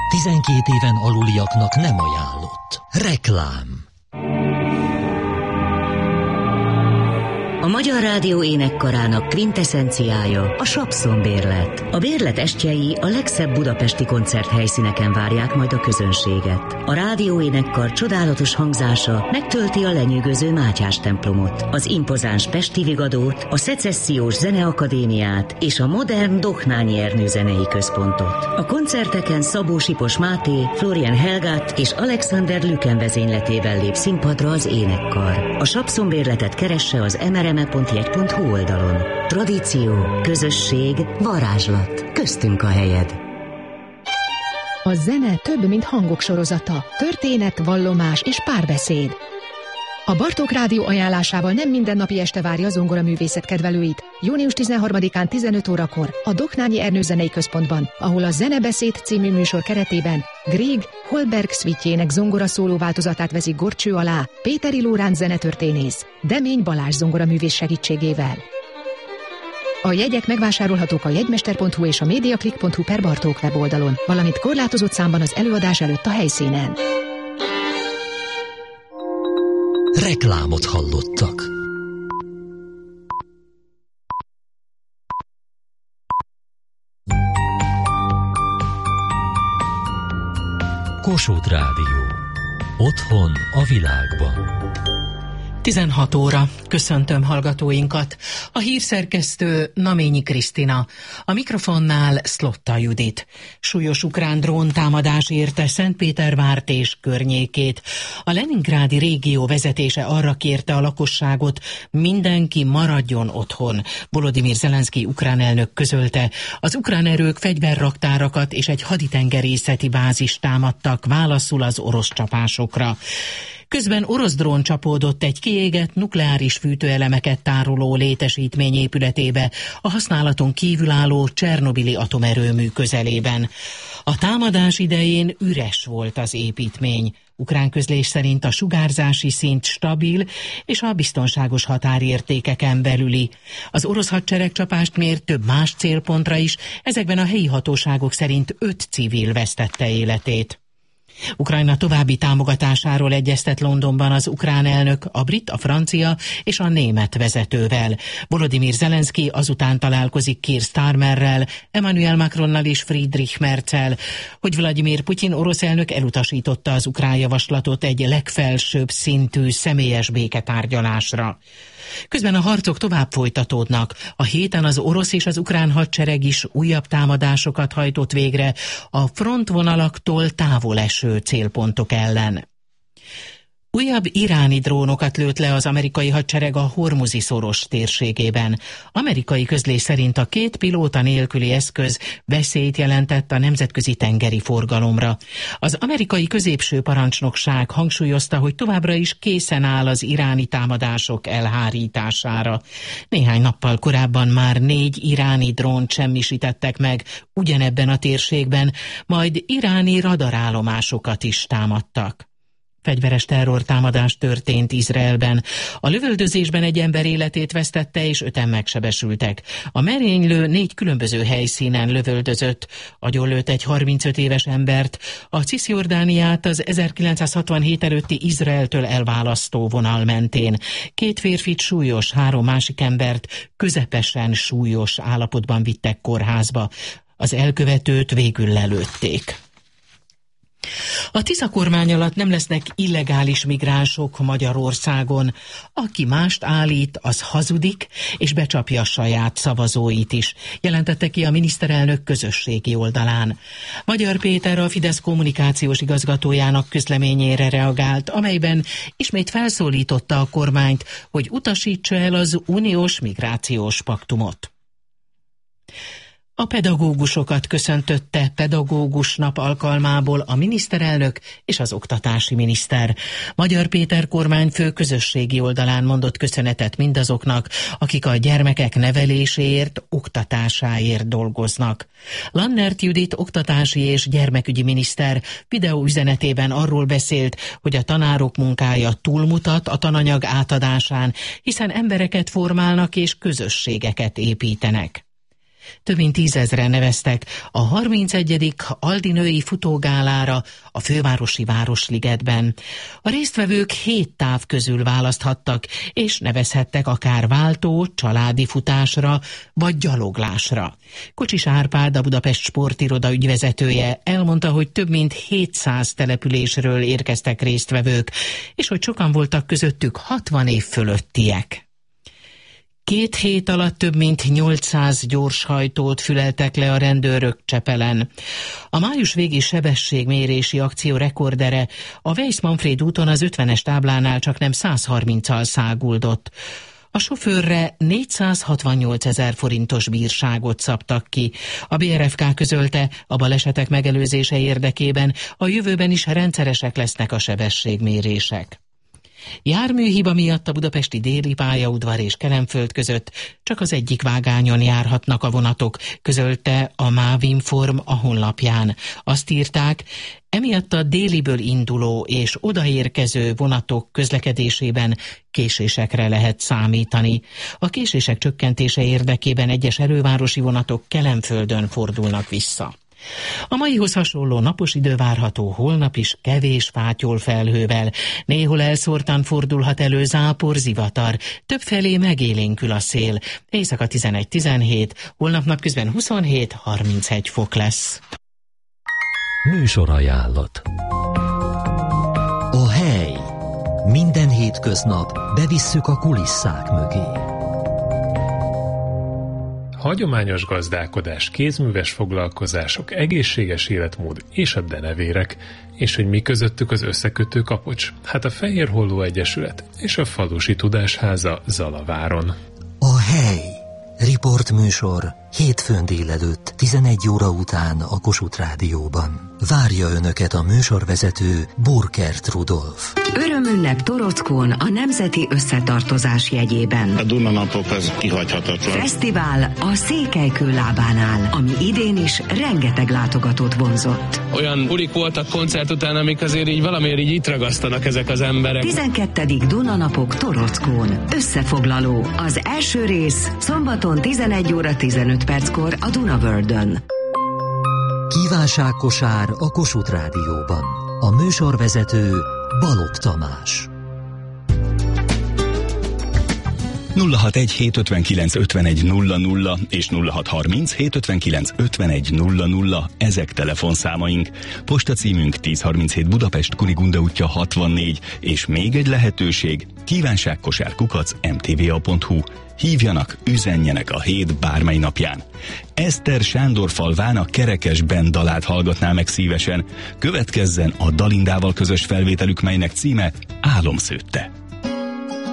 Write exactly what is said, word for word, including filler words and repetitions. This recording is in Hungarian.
tizenkét éven aluliaknak nem ajánlott. Reklám. A Magyar Rádió énekkarának kvinteszenciája a Sapszon-bérlet. A bérlet estjei a legszebb budapesti koncerthelyszíneken várják majd a közönséget. A rádió énekkar csodálatos hangzása megtölti a lenyűgöző Mátyás templomot, az impozáns Pesti Vigadót, a Szecessziós Zeneakadémiát és a modern Doknányi Ernő Zenei Központot. A koncerteken Szabó Sipos Máté, Florian Helgát és Alexander Lüken vezényletében lép színpadra az énekkar. A Sapszon-bérletet keresse az em er em e pont jegy pont hu oldalon. Tradíció, közösség, varázslat. Köztünk a helyed. A zene több, mint hangok sorozata. Történet, vallomás és párbeszéd. A Bartók Rádió ajánlásával nem mindennapi este várja a zongoraművészet kedvelőit. június tizenharmadikán tizenöt órakor a Doknányi Ernő Zenei Központban, ahol a Zenebeszéd című műsor keretében Grieg Holberg szvitjének zongora szóló változatát veszik górcső alá Péteri Lóránc zenetörténész, Demény Balázs zongoraművész segítségével. A jegyek megvásárolhatók a jegymester pont hu és a mediaclick pont hu per Bartók weboldalon, valamint korlátozott számban az előadás előtt a helyszínen. Reklámot hallottak. Kossuth Rádió. Otthon a világban. tizenhat óra. Köszöntöm hallgatóinkat. A hírszerkesztő Naményi Krisztina. A mikrofonnál Szlotta Judit. Súlyos ukrán dróntámadás érte Szentpétervárt és környékét. A leningrádi régió vezetése arra kérte a lakosságot, mindenki maradjon otthon. Volodymyr Zelenszky ukrán elnök közölte, az ukrán erők fegyverraktárakat és egy haditengerészeti bázist támadtak válaszul az orosz csapásokra. Közben orosz drón csapódott egy kiégett nukleáris fűtőelemeket tároló létesítmény épületébe a használaton kívülálló csernobili atomerőmű közelében. A támadás idején üres volt az építmény. Ukrán közlés szerint a sugárzási szint stabil és a biztonságos határértékeken belüli. Az orosz hadsereg csapást mért több más célpontra is, ezekben a helyi hatóságok szerint öt civil vesztette életét. Ukrajna további támogatásáról egyeztet Londonban az ukrán elnök a brit, a francia és a német vezetővel. Volodymyr Zelenszky azután találkozik Keir Starmerrel, Emmanuel Macronnal és Friedrich Merzel, hogy Vladimir Putyin orosz elnök elutasította az ukrán javaslatot egy legfelsőbb szintű személyes béketárgyalásra. Közben a harcok tovább folytatódnak. A héten az orosz és az ukrán hadsereg is újabb támadásokat hajtott végre a frontvonalaktól távol eső célpontok ellen. Újabb iráni drónokat lőtt le az amerikai hadsereg a Hormuzi szoros térségében. Amerikai közlés szerint a két pilóta nélküli eszköz veszélyt jelentett a nemzetközi tengeri forgalomra. Az amerikai középső parancsnokság hangsúlyozta, hogy továbbra is készen áll az iráni támadások elhárítására. Néhány nappal korábban már négy iráni drónt semmisítettek meg ugyanebben a térségben, majd iráni radarállomásokat is támadtak. Fegyveres terrortámadás történt Izraelben. A lövöldözésben egy ember életét vesztette és öten megsebesültek. A merénylő négy különböző helyszínen lövöldözött. Agyonlőtt egy harmincöt éves embert, a Cisjordániát az ezerkilencszázhatvanhét előtti Izraeltől elválasztó vonal mentén. Két férfit súlyos, három másik embert közepesen súlyos állapotban vittek kórházba. Az elkövetőt végül lelőtték. A Tisza kormány alatt nem lesznek illegális migránsok Magyarországon. Aki mást állít, az hazudik, és becsapja a saját szavazóit is, jelentette ki a miniszterelnök közösségi oldalán. Magyar Péter a Fidesz kommunikációs igazgatójának közleményére reagált, amelyben ismét felszólította a kormányt, hogy utasítsa el az uniós migrációs paktumot. A pedagógusokat köszöntötte Pedagógus Nap alkalmából a miniszterelnök és az oktatási miniszter. Magyar Péter kormányfő közösségi oldalán mondott köszönetet mindazoknak, akik a gyermekek neveléséért, oktatásáért dolgoznak. Lannert Judit oktatási és gyermekügyi miniszter videóüzenetében arról beszélt, hogy a tanárok munkája túlmutat a tananyag átadásán, hiszen embereket formálnak és közösségeket építenek. Több mint tízezren neveztek a harmincegyedik Aldi női futógálára a fővárosi Városligetben. A résztvevők hét táv közül választhattak, és nevezhettek akár váltó, családi futásra vagy gyaloglásra. Kocsis Árpád, a Budapest Sportiroda ügyvezetője elmondta, hogy több mint hétszáz településről érkeztek résztvevők, és hogy sokan voltak közöttük hatvan év fölöttiek. Két hét alatt több mint nyolcszáz gyorshajtót füleltek le a rendőrök Csepelen. A május végi sebességmérési akció rekordere a Weiss-Manfréd úton az ötvenes táblánál csaknem száz harminccal száguldott. A sofőrre négyszázhatvannyolcezer forintos bírságot szabtak ki. A bé er ef ká közölte, a balesetek megelőzése érdekében a jövőben is rendszeresek lesznek a sebességmérések. Járműhiba miatt a budapesti Déli pályaudvar és Kelenföld között csak az egyik vágányon járhatnak a vonatok, közölte a Mávinform a honlapján. Azt írták, emiatt a Déliből induló és odaérkező vonatok közlekedésében késésekre lehet számítani. A késések csökkentése érdekében egyes elővárosi vonatok Kelenföldön fordulnak vissza. A maihoz hasonló napos idő várható, holnap is kevés fátyol felhővel. Néhol elszórtan fordulhat elő zápor, zivatar, többfelé megélénkül a szél. Éjszaka tizenegy-tizenhét, holnap napközben huszonhét-harmincegy fok lesz. Műsorajánlat. A hely. Minden hétköznap bevisszük a kulisszák mögé. Hagyományos gazdálkodás, kézműves foglalkozások, egészséges életmód és a denevérek, és hogy mi közöttük az összekötő kapocs? Hát a Fehérholló Egyesület és a Falusi Tudásháza Zalaváron. A hely. Riportműsor hétfőn délelőtt tizenegy óra után a Kossuth Rádióban. Várja Önöket a műsorvezető Burkert Rudolf. Örömünnep Torockón a Nemzeti Összetartozás jegyében. A Dunanapok az kihagyhatatlan. Fesztivál a Székelykő lábánál, ami idén is rengeteg látogatót vonzott. Olyan bulik voltak koncert után, amik azért így valamiért így itt ragasztanak ezek az emberek. tizenkettedik Dunanapok Torockón. Összefoglaló. Az első rész szombaton tizenegy óra tizenöt perckor a Dunavördön. Kívánságkosár a Kossuth Rádióban. A műsorvezető Balogh Tamás. nulla hatvanegy hétszázötvenkilenc ötvenegy nulla nulla és nulla hatszázharminc hétszázötvenkilenc ötvenegy nulla nulla, ezek telefonszámaink. Postacímünk ezerharminchét Budapest, Kunigunda útja hatvannégy, és még egy lehetőség, kívánságkosár kukac em té vé á pont hú. Hívjanak, üzenjenek a hét bármely napján. Eszter Sándorfalván a Kerekesben dalát hallgatná meg szívesen. Következzen a Dalindával közös felvételük, melynek címe Álomszőtte.